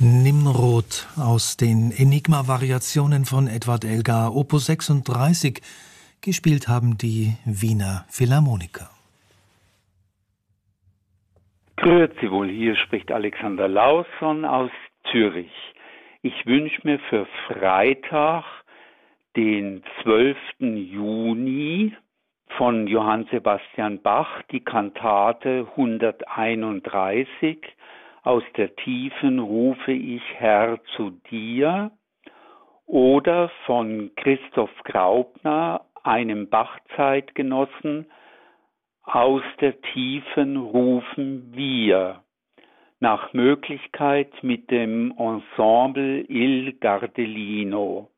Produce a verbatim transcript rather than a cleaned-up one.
Nimrod aus den Enigma-Variationen von Edward Elgar, Opus sechsunddreißig. Gespielt haben die Wiener Philharmoniker. Grüezi wohl, hier spricht Alexander Lausson aus Zürich. Ich wünsche mir für Freitag, den zwölften Juni, von Johann Sebastian Bach die Kantate hunderteinunddreißig, Aus der Tiefen rufe ich, Herr, zu dir, oder von Christoph Graupner, einem Bach-Zeitgenossen, Aus der Tiefen rufen wir, nach Möglichkeit mit dem Ensemble Il Gardellino.